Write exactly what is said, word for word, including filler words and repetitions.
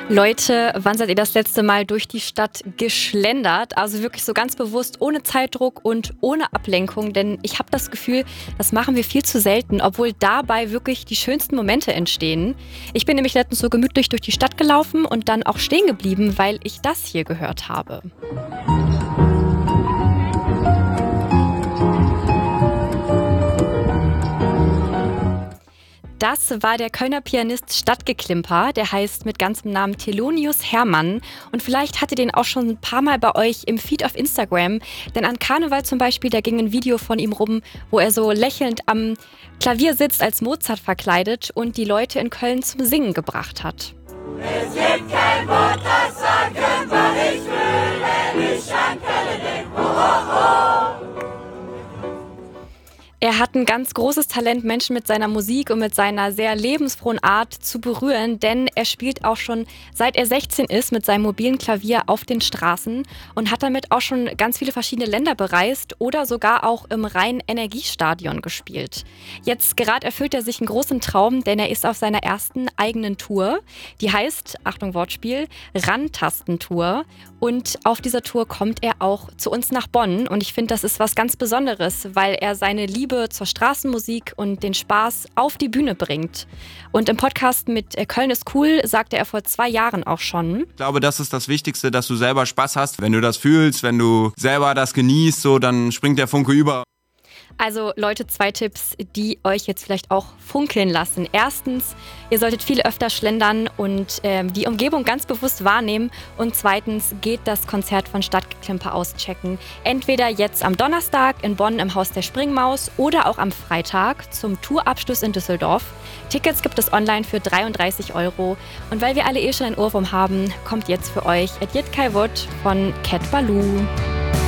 Leute, wann seid ihr das letzte Mal durch die Stadt geschlendert? Also wirklich so ganz bewusst, ohne Zeitdruck und ohne Ablenkung. Denn ich habe das Gefühl, das machen wir viel zu selten, obwohl dabei wirklich die schönsten Momente entstehen. Ich bin nämlich letztens so gemütlich durch die Stadt gelaufen und dann auch stehen geblieben, weil ich das hier gehört habe. Das war der Kölner Pianist Stadtgeklimper, der heißt mit ganzem Namen Thelonious Hermann. Und vielleicht hattet ihr den auch schon ein paar Mal bei euch im Feed auf Instagram. Denn an Karneval zum Beispiel, da ging ein Video von ihm rum, wo er so lächelnd am Klavier sitzt, als Mozart verkleidet und die Leute in Köln zum Singen gebracht hat. Es gibt kein Wort, das sagen, was ich will, wenn ich an Köln denk. Oh, oh, oh. Er hat ein ganz großes Talent, Menschen mit seiner Musik und mit seiner sehr lebensfrohen Art zu berühren, denn er spielt auch schon seit er sechzehn ist mit seinem mobilen Klavier auf den Straßen und hat damit auch schon ganz viele verschiedene Länder bereist oder sogar auch im Rhein-Energiestadion gespielt. Jetzt gerade erfüllt er sich einen großen Traum, denn er ist auf seiner ersten eigenen Tour. Die heißt, Achtung Wortspiel, Rantastentour. Und auf dieser Tour kommt er auch zu uns nach Bonn und ich finde, das ist was ganz Besonderes, weil er seine Liebe zur Straßenmusik und den Spaß auf die Bühne bringt. Und im Podcast mit Köln ist cool sagte er vor zwei Jahren auch schon. Ich glaube, das ist das Wichtigste, dass du selber Spaß hast. Wenn du das fühlst, wenn du selber das genießt, so, dann springt der Funke über. Also Leute, zwei Tipps, die euch jetzt vielleicht auch funkeln lassen. Erstens, ihr solltet viel öfter schlendern und ähm, die Umgebung ganz bewusst wahrnehmen. Und zweitens, geht das Konzert von Stadtgeklimper auschecken. Entweder jetzt am Donnerstag in Bonn im Haus der Springmaus oder auch am Freitag zum Tourabschluss in Düsseldorf. Tickets gibt es online für dreiunddreißig Euro. Und weil wir alle eh schon einen Ohrwurm haben, kommt jetzt für euch Edjet Kai Wot von Cat Baloo.